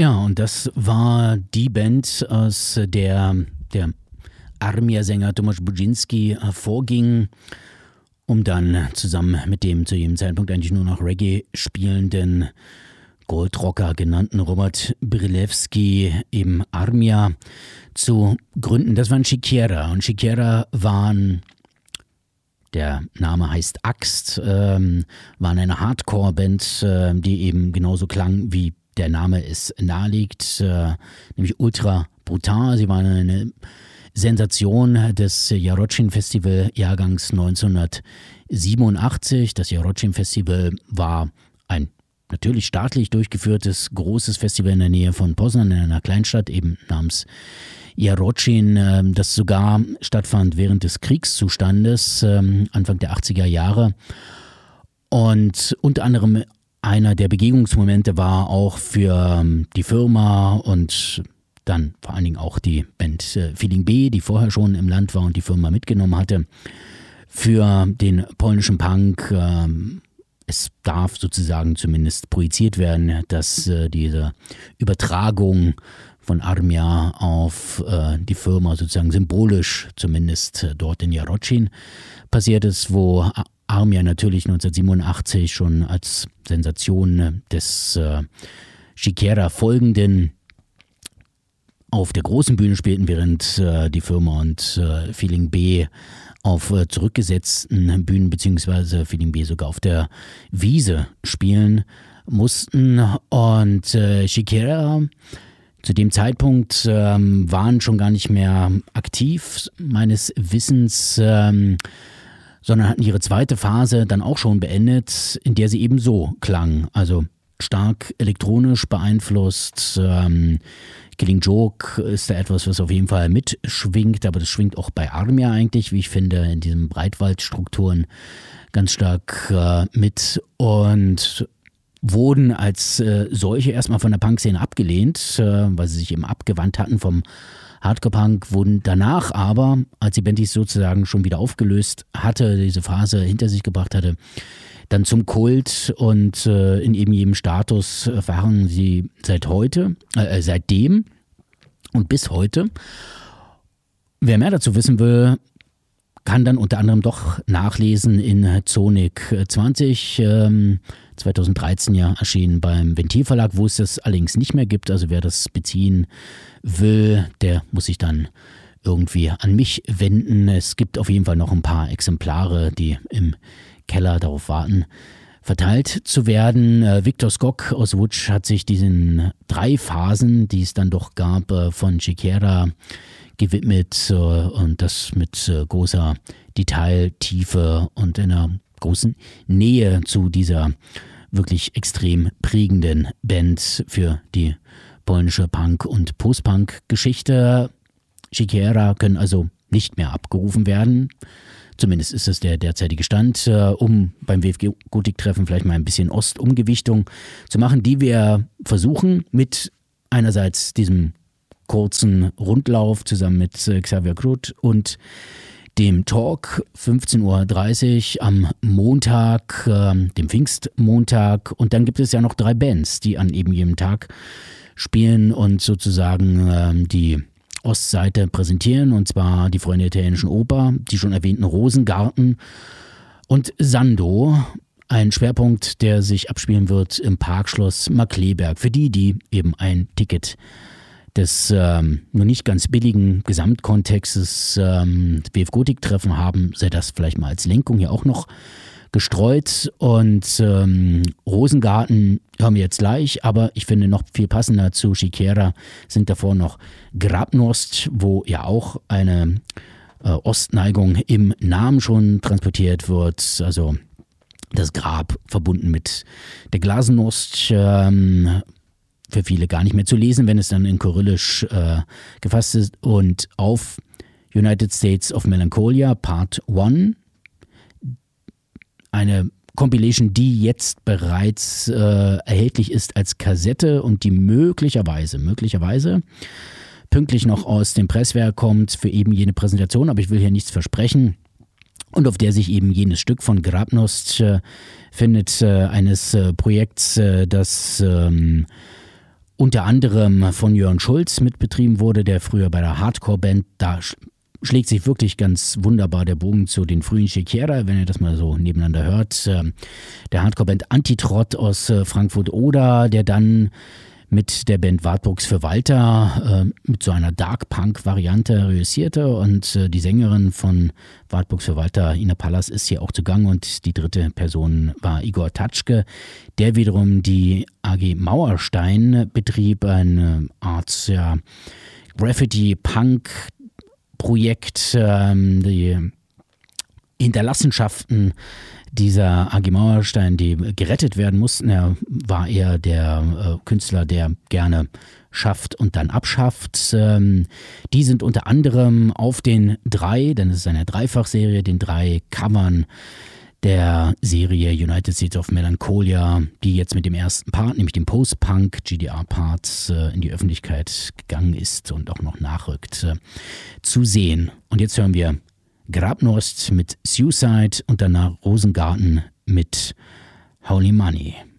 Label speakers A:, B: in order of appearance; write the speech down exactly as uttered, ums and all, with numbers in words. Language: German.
A: Ja, und das war die Band, aus der der Armia-Sänger Tomasz Budzinski hervorging, um dann zusammen mit dem zu jedem Zeitpunkt eigentlich nur noch Reggae spielenden Goldrocker genannten Robert Brilewski eben Armia zu gründen. Das waren Sikiera, und Sikiera waren, der Name heißt Axt, ähm, waren eine Hardcore-Band, äh, die eben genauso klang, wie der Name es nahelegt, äh, nämlich ultra brutal. Sie waren eine Sensation des Jarocin-Festival-Jahrgangs neunzehnhundertsiebenundachtzig. Das Jarocin-Festival war ein natürlich staatlich durchgeführtes großes Festival in der Nähe von Poznan, in einer Kleinstadt eben namens Jarocin, das sogar stattfand während des Kriegszustandes, Anfang der achtziger Jahre. Und unter anderem einer der Begegnungsmomente war auch für die Firma und dann vor allen Dingen auch die Band Feeling B, die vorher schon im Land war und die Firma mitgenommen hatte, für den polnischen Punk. Es darf sozusagen zumindest projiziert werden, dass diese Übertragung von Armia auf äh, die Firma sozusagen symbolisch zumindest äh, dort in Jarocin passiert ist, wo Armia natürlich neunzehnhundertsiebenundachtzig schon als Sensation des äh, Sikiera folgenden auf der großen Bühne spielten, während äh, die Firma und äh, Feeling B auf äh, zurückgesetzten Bühnen beziehungsweise Feeling B sogar auf der Wiese spielen mussten. Und äh, Sikiera zu dem Zeitpunkt ähm, waren schon gar nicht mehr aktiv, meines Wissens, ähm, sondern hatten ihre zweite Phase dann auch schon beendet, in der sie eben so klang. Also stark elektronisch beeinflusst. Ähm, Killing Joke ist da etwas, was auf jeden Fall mitschwingt, aber das schwingt auch bei Armia eigentlich, wie ich finde, in diesen Breitwaldstrukturen ganz stark äh, mit und wurden als äh, solche erstmal von der Punk-Szene abgelehnt, äh, weil sie sich eben abgewandt hatten vom Hardcore-Punk, wurden danach aber, als die Band dies sozusagen schon wieder aufgelöst hatte, diese Phase hinter sich gebracht hatte, dann zum Kult und äh, in eben jedem Status äh, verharren sie seit heute, äh, seitdem und bis heute. Wer mehr dazu wissen will, kann dann unter anderem doch nachlesen in Zonik zwanzig, ähm, zweitausenddreizehn ja erschienen beim Ventil Verlag, wo es das allerdings nicht mehr gibt. Also wer das beziehen will, der muss sich dann irgendwie an mich wenden. Es gibt auf jeden Fall noch ein paar Exemplare, die im Keller darauf warten, verteilt zu werden. Äh, Viktor Skok aus Łódź hat sich diesen drei Phasen, die es dann doch gab, äh, von Sikiera gewidmet äh, und das mit äh, großer Detailtiefe und einer großen Nähe zu dieser wirklich extrem prägenden Band für die polnische Punk- und Post-Punk-Geschichte. Sikiera können also nicht mehr abgerufen werden. Zumindest ist es der derzeitige Stand, äh, um beim W F G-Gotik-Treffen vielleicht mal ein bisschen Ostumgewichtung zu machen, die wir versuchen mit einerseits diesem kurzen Rundlauf zusammen mit äh, Xavier Kruth und dem Talk fünfzehn Uhr dreißig am Montag, äh, dem Pfingstmontag. Und dann gibt es ja noch drei Bands, die an eben jedem Tag spielen und sozusagen äh, die Ostseite präsentieren, und zwar die Freunde der italienischen Oper, die schon erwähnten Rosengarten und Sando, ein Schwerpunkt, der sich abspielen wird im Parkschloss Markkleeberg. Für die, die eben ein Ticket des ähm, nur nicht ganz billigen Gesamtkontextes ähm, W F Gotik-Treffen haben, sei das vielleicht mal als Lenkung hier auch noch gestreut. Und ähm, Rosengarten hören wir jetzt gleich, aber ich finde noch viel passender zu Sikiera sind davor noch Grabnost, wo ja auch eine äh, Ostneigung im Namen schon transportiert wird. Also das Grab verbunden mit der Glasnost, ähm, für viele gar nicht mehr zu lesen, wenn es dann in Kyrillisch äh, gefasst ist. Und auf United States of Melancholia Part eins, eine Compilation, die jetzt bereits äh, erhältlich ist als Kassette und die möglicherweise, möglicherweise pünktlich noch aus dem Presswerk kommt für eben jene Präsentation, aber ich will hier nichts versprechen. Und auf der sich eben jenes Stück von Grabnost äh, findet, äh, eines äh, Projekts, äh, das ähm, unter anderem von Jörn Schulz mitbetrieben wurde, der früher bei der Hardcore-Band, da schlägt sich wirklich ganz wunderbar der Bogen zu den frühen Shakira, wenn ihr das mal so nebeneinander hört. Der Hardcore-Band Antitrott aus Frankfurt-Oder, der dann mit der Band Wartburgs für Walter äh, mit so einer Dark-Punk-Variante reüssierte und äh, die Sängerin von Wartburgs für Walter, Ina Pallas, ist hier auch zugange und die dritte Person war Igor Tatschke, der wiederum die A G Mauerstein betrieb, eine Art ja, Graffiti-Punk-Projekt, ähm, die Hinterlassenschaften dieser A G Mauerstein, die gerettet werden mussten. Er war eher der äh, Künstler, der gerne schafft und dann abschafft. Ähm, die sind unter anderem auf den drei, denn es ist eine Dreifachserie, den drei Covern der Serie United States of Melancholia, die jetzt mit dem ersten Part, nämlich dem Post-Punk G D R-Part, äh, in die Öffentlichkeit gegangen ist und auch noch nachrückt, äh, zu sehen. Und jetzt hören wir Grabnost mit Suicide und danach Rosengarten mit Holy Money.